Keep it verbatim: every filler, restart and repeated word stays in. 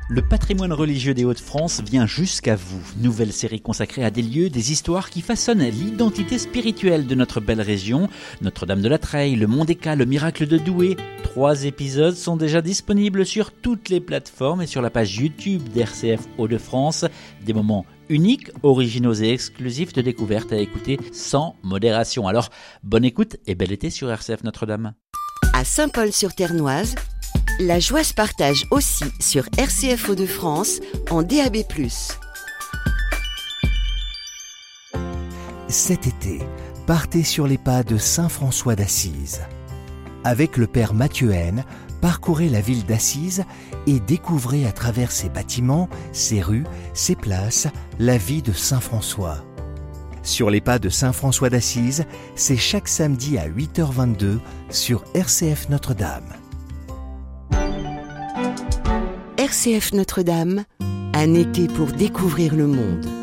Le patrimoine religieux des Hauts-de-France vient jusqu'à vous. Nouvelle série consacrée à des lieux, des histoires qui façonnent l'identité spirituelle de notre belle région. Notre-Dame de la Treille, le Mont des Cats, le miracle de Douai. Trois épisodes sont déjà disponibles sur toutes les plateformes et sur la page YouTube d'R C F Hauts-de-France. Des moments uniques, originaux et exclusifs de découverte à écouter sans modération. Alors, bonne écoute et bel été sur R C F Notre-Dame. À Saint-Paul-sur-Ternoise, la joie se partage aussi sur R C F Hauts-de-France en D A B plus. Cet été, partez sur les pas de Saint François d'Assise. Avec le père Mathieu Haine, parcourez la ville d'Assise et découvrez à travers ses bâtiments, ses rues, ses places, la vie de Saint François. Sur les pas de Saint François d'Assise, c'est chaque samedi à huit heures vingt-deux sur R C F Notre-Dame. R C F Notre-Dame, un été pour découvrir le monde.